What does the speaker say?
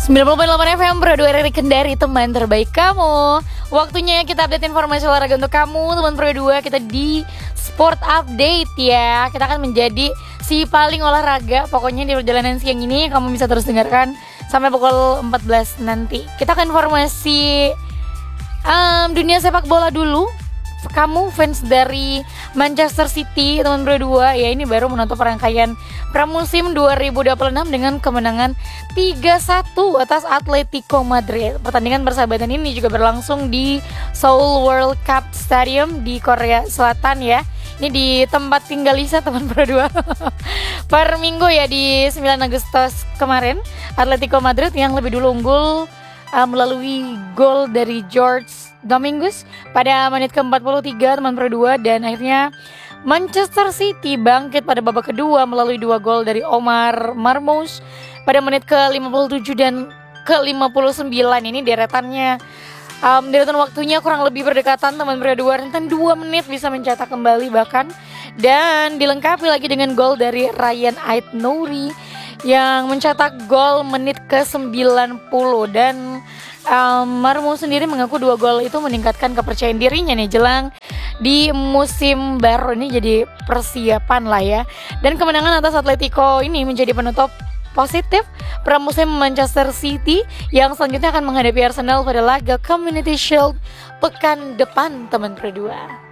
90.8 FM Pro 2 RRI Kendari, teman terbaik kamu. Waktunya kita update informasi olahraga untuk kamu, teman Pro 2. Kita di Sport Update ya. Kita akan menjadi si paling olahraga. Pokoknya di perjalanan siang ini kamu bisa terus dengarkan sampai pukul 14 nanti. Kita akan informasi dunia sepak bola dulu. Kamu fans dari Manchester City, teman Pro 2, ya ini baru menutup rangkaian pramusim 2026 dengan kemenangan 3-1 atas Atletico Madrid. Pertandingan persahabatan ini juga berlangsung di Seoul World Cup Stadium di Korea Selatan ya. Ini di tempat tinggal Lisa, teman Pro 2. Per minggu ya, di 9 Agustus kemarin, Atletico Madrid yang lebih dulu unggul melalui gol dari George Dominguez pada menit ke-43, teman Pro 2, dan akhirnya Manchester City bangkit pada babak kedua melalui 2 gol dari Omar Marmoush pada menit ke-57 dan ke-59. Ini deretan waktunya kurang lebih berdekatan, teman Pro 2, rentan 2 menit bisa mencetak kembali bahkan, dan dilengkapi lagi dengan gol dari Ryan Ait-Nouri yang mencetak gol menit ke-90. Dan Marmoush sendiri mengaku 2 gol itu meningkatkan kepercayaan dirinya nih jelang di musim baru ini, jadi persiapan lah ya. Dan kemenangan atas Atletico ini menjadi penutup positif pramusim Manchester City yang selanjutnya akan menghadapi Arsenal pada laga Community Shield pekan depan, teman Pro 2.